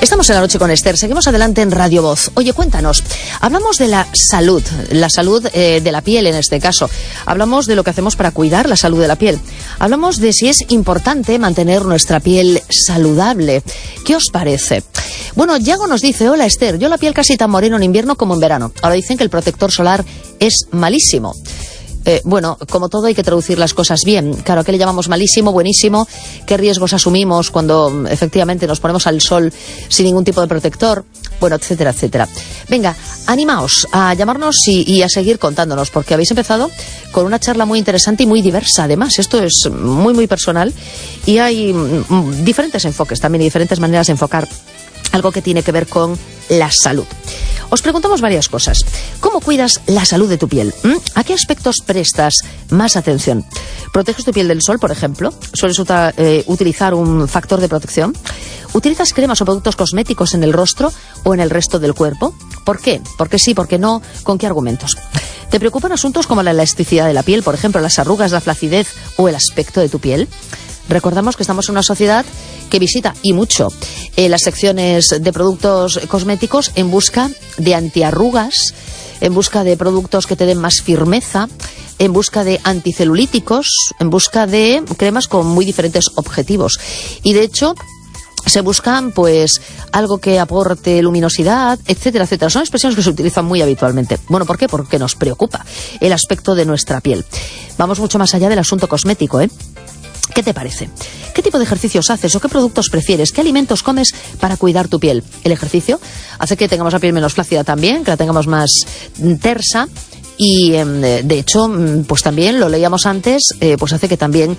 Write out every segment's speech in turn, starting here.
Estamos en La Noche con Esther, seguimos adelante en Radio Voz. Oye, cuéntanos, hablamos de la salud de la piel en este caso. Hablamos de lo que hacemos para cuidar la salud de la piel. Hablamos de si es importante mantener nuestra piel saludable. ¿Qué os parece? Bueno, Yago nos dice: hola Esther, yo la piel casi tan moreno en invierno como en verano. Ahora dicen que el protector solar es malísimo. Bueno, como todo hay que traducir las cosas bien. Claro, ¿a qué le llamamos malísimo, buenísimo? ¿Qué riesgos asumimos cuando efectivamente nos ponemos al sol sin ningún tipo de protector? Bueno, etcétera, etcétera. Venga, animaos a llamarnos y a seguir contándonos, porque habéis empezado con una charla muy interesante y muy diversa. Además, esto es muy, muy personal y hay diferentes enfoques también y diferentes maneras de enfocar algo que tiene que ver con la salud. Os preguntamos varias cosas. ¿Cómo cuidas la salud de tu piel? ¿A qué aspectos prestas más atención? ¿Proteges tu piel del sol, por ejemplo? ¿Sueles utilizar un factor de protección? ¿Utilizas cremas o productos cosméticos en el rostro o en el resto del cuerpo? ¿Por qué? ¿Por qué sí? ¿Por qué no? ¿Con qué argumentos? ¿Te preocupan asuntos como la elasticidad de la piel, por ejemplo, las arrugas, la flacidez o el aspecto de tu piel? Recordamos que estamos en una sociedad que visita, y mucho, las secciones de productos cosméticos en busca de antiarrugas, en busca de productos que te den más firmeza, en busca de anticelulíticos, en busca de cremas con muy diferentes objetivos. Y de hecho se buscan pues algo que aporte luminosidad, etcétera, etcétera. Son expresiones que se utilizan muy habitualmente. Bueno, ¿por qué? Porque nos preocupa el aspecto de nuestra piel. Vamos mucho más allá del asunto cosmético, ¿eh? ¿Qué te parece? ¿Qué tipo de ejercicios haces o qué productos prefieres? ¿Qué alimentos comes para cuidar tu piel? El ejercicio hace que tengamos la piel menos flácida también, que la tengamos más tersa. Y de hecho, pues también lo leíamos antes, pues hace que también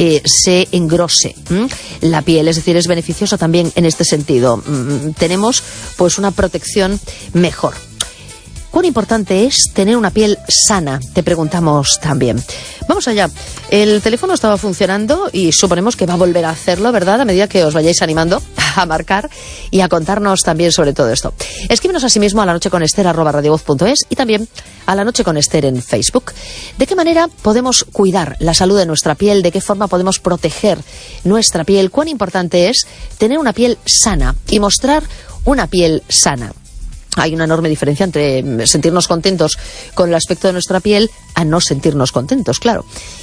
se engrose la piel, es decir, es beneficioso también en este sentido. Tenemos pues una protección mejor. ¿Cuán importante es tener una piel sana? Te preguntamos también. Vamos allá. El teléfono estaba funcionando y suponemos que va a volver a hacerlo, ¿verdad? A medida que os vayáis animando a marcar y a contarnos también sobre todo esto. Escríbenos asimismo a lanocheconester@radiovoz.es y también a La Noche con Esther en Facebook. ¿De qué manera podemos cuidar la salud de nuestra piel? ¿De qué forma podemos proteger nuestra piel? ¿Cuán importante es tener una piel sana y mostrar una piel sana? Hay una enorme diferencia entre sentirnos contentos con el aspecto de nuestra piel a no sentirnos contentos, claro.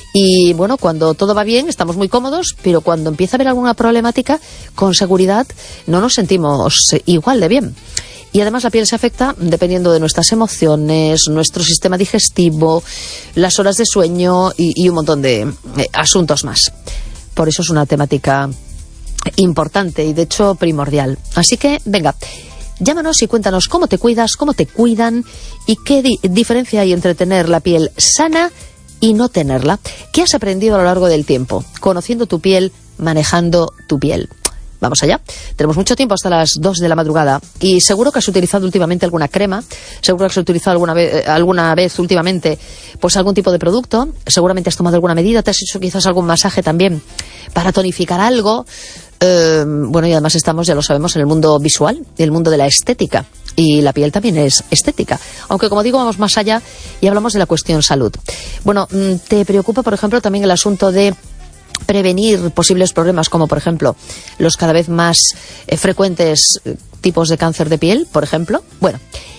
Y bueno, cuando todo va bien estamos muy cómodos, pero cuando empieza a haber alguna problemática, con seguridad no nos sentimos igual de bien. Y además la piel se afecta dependiendo de nuestras emociones, nuestro sistema digestivo, las horas de sueño y un montón de asuntos más. Por eso es una temática importante y de hecho primordial. Así que, venga, llámanos y cuéntanos cómo te cuidas, cómo te cuidan y qué diferencia hay entre tener la piel sana y no tenerla. ¿Qué has aprendido a lo largo del tiempo? Conociendo tu piel, manejando tu piel. Vamos allá. Tenemos mucho tiempo hasta las 2 de la madrugada y seguro que has utilizado últimamente alguna crema, seguro que has utilizado alguna vez últimamente pues algún tipo de producto, seguramente has tomado alguna medida, te has hecho quizás algún masaje también para tonificar algo. Bueno, y además estamos, ya lo sabemos, en el mundo visual, el mundo de la estética. Y la piel también es estética. Aunque, como digo, vamos más allá y hablamos de la cuestión salud. Bueno, ¿te preocupa, por ejemplo, también el asunto de prevenir posibles problemas como, por ejemplo, los cada vez más frecuentes tipos de cáncer de piel, por ejemplo? Bueno,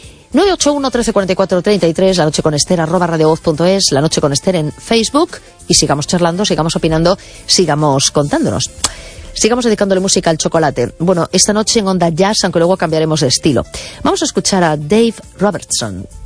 981 1344 33, La Noche con Esther @radiovoz.es, La Noche con Esther en Facebook, y sigamos charlando, sigamos opinando, sigamos contándonos. Sigamos dedicándole música al chocolate. Bueno, esta noche en Onda Jazz, aunque luego cambiaremos de estilo. Vamos a escuchar a Dave Robertson.